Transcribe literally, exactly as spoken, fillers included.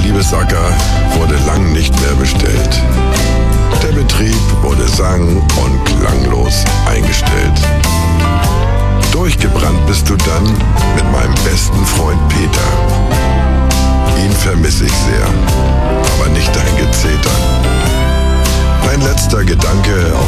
Liebesacker wurde lang nicht mehr bestellt. Der Betrieb wurde sang- und klanglos eingestellt. Durchgebrannt bist du dann mit meinem besten Freund Peter. Ihn vermisse ich sehr, aber nicht dein Gezeter. Mein letzter Gedanke